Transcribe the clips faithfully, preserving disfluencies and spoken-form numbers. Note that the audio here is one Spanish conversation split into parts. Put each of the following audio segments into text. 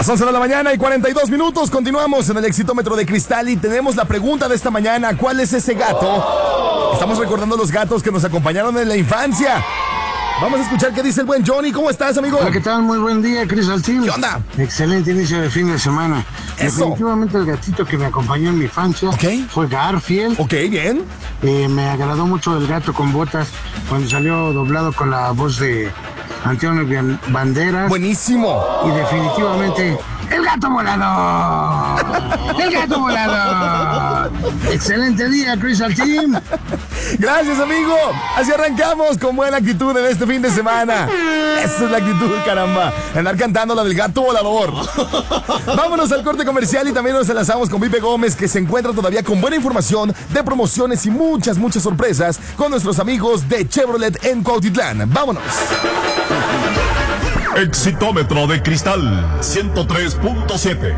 Las once de la mañana y cuarenta y dos minutos. Continuamos en el Exitómetro de Cristal y tenemos la pregunta de esta mañana. ¿Cuál es ese gato? Estamos recordando los gatos que nos acompañaron en la infancia. Vamos a escuchar qué dice el buen Johnny. ¿Cómo estás, amigo? Hola, ¿qué tal? Muy buen día, Cristal Team. ¿Qué onda? Excelente inicio de fin de semana. Eso. Definitivamente el gatito que me acompañó en mi infancia Ok. fue Garfield. Ok, bien. Eh, me agradó mucho el gato con botas cuando salió doblado con la voz de Antonio Banderas. Buenísimo. Y definitivamente el gato volador. El gato volador. Excelente día, Cristal Team. Gracias, amigo. Así arrancamos con buena actitud en este fin de semana. Esa es la actitud, caramba. Andar cantando la del gato volador. Vámonos al corte comercial y también nos enlazamos con Pipe Gómez, que se encuentra todavía con buena información de promociones y muchas, muchas sorpresas con nuestros amigos de Chevrolet en Cuautitlán. Vámonos. Exitómetro de Cristal ciento tres punto siete.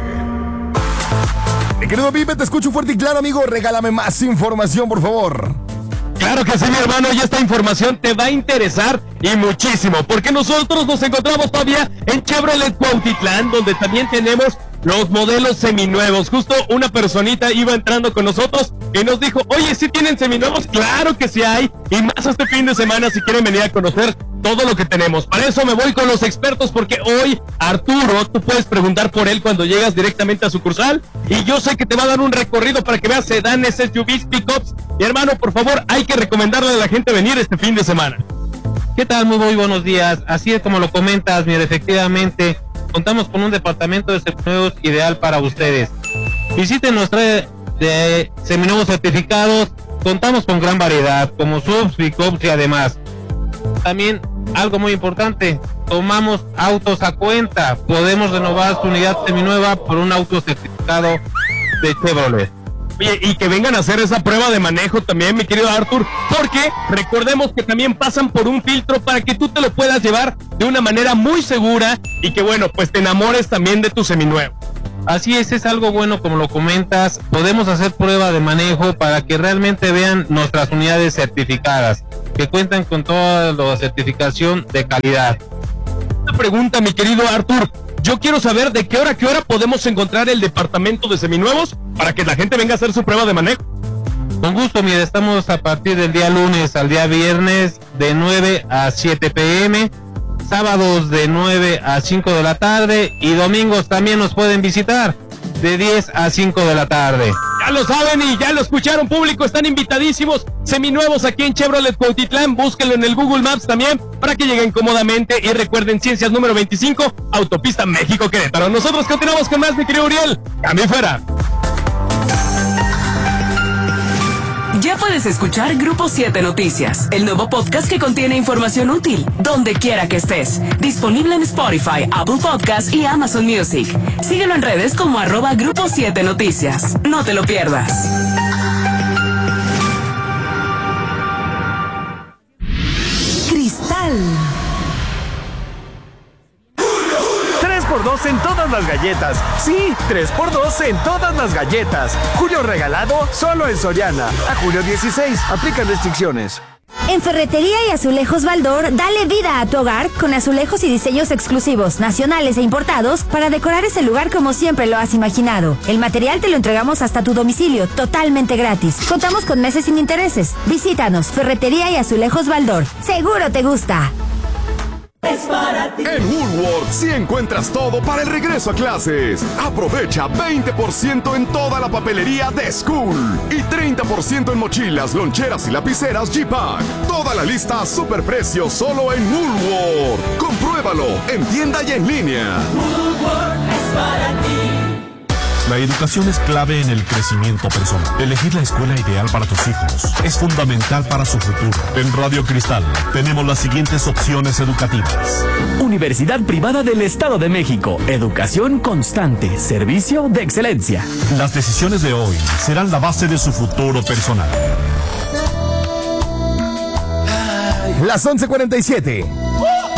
Mi querido Pipe, te escucho fuerte y claro, amigo. Regálame más información, por favor. Claro que sí, mi hermano, y esta información te va a interesar y muchísimo, porque nosotros nos encontramos todavía en Chevrolet Cuautitlán, donde también tenemos los modelos seminuevos. Justo una personita iba entrando con nosotros y nos dijo, oye, ¿sí tienen seminuevos? Claro que sí hay, y más este fin de semana si quieren venir a conocer todo lo que tenemos. Para eso me voy con los expertos, porque hoy Arturo, tú puedes preguntar por él cuando llegas directamente a sucursal, y yo sé que te va a dar un recorrido para que veas sedanes, S U Vs, pickups. Y hermano, por favor, hay que recomendarle a la gente venir este fin de semana. ¿Qué tal? Muy, muy buenos días. Así es como lo comentas, mira, efectivamente, contamos con un departamento de seminuevos ideal para ustedes. Visiten nuestra de seminuevos certificados. Contamos con gran variedad, como subs, pickups y además. También, algo muy importante, tomamos autos a cuenta. Podemos renovar su unidad seminueva por un auto certificado de Chevrolet. Oye, y que vengan a hacer esa prueba de manejo también, mi querido Artur, porque recordemos que también pasan por un filtro para que tú te lo puedas llevar de una manera muy segura y que, bueno, pues te enamores también de tu seminuevo. Así es, es algo bueno como lo comentas. Podemos hacer prueba de manejo para que realmente vean nuestras unidades certificadas, que cuentan con toda la certificación de calidad. Una pregunta, mi querido Artur. Yo quiero saber de qué hora a qué hora podemos encontrar el departamento de seminuevos para que la gente venga a hacer su prueba de manejo. Con gusto, mira, estamos a partir del día lunes al día viernes de nueve a siete pm, sábados de nueve a cinco de la tarde y domingos también nos pueden visitar de diez a cinco de la tarde. Ya lo saben y ya lo escucharon, público, están invitadísimos, seminuevos aquí en Chevrolet Cuautitlán. Búsquenlo en el Google Maps también para que lleguen cómodamente y recuerden, Ciencias número veinticinco, Autopista México-Querétaro. Nosotros continuamos con más, mi querido Uriel. Cambio fuera. Ya puedes escuchar Grupo siete Noticias, el nuevo podcast que contiene información útil, donde quiera que estés. Disponible en Spotify, Apple Podcast y Amazon Music. Síguelo en redes como arroba Grupo siete Noticias. No te lo pierdas. Cristal. tres por dos en todas las galletas. Sí, tres por dos en todas las galletas. Julio regalado solo en Soriana. A julio dieciséis. Aplican restricciones. En Ferretería y Azulejos Baldor, dale vida a tu hogar con azulejos y diseños exclusivos, nacionales e importados, para decorar ese lugar como siempre lo has imaginado. El material te lo entregamos hasta tu domicilio, totalmente gratis. Contamos con meses sin intereses. Visítanos, Ferretería y Azulejos Baldor. Seguro te gusta. Es para ti. En Woolworth sí encuentras todo para el regreso a clases. Aprovecha veinte por ciento en toda la papelería de School y treinta por ciento en mochilas, loncheras y lapiceras G-Pack. Toda la lista a superprecio solo en Woolworth. Compruébalo en tienda y en línea. Woolworth es para ti. La educación es clave en el crecimiento personal. Elegir la escuela ideal para tus hijos es fundamental para su futuro. En Radio Cristal tenemos las siguientes opciones educativas. Universidad Privada del Estado de México. Educación constante. Servicio de excelencia. Las decisiones de hoy serán la base de su futuro personal. Las once cuarenta y siete.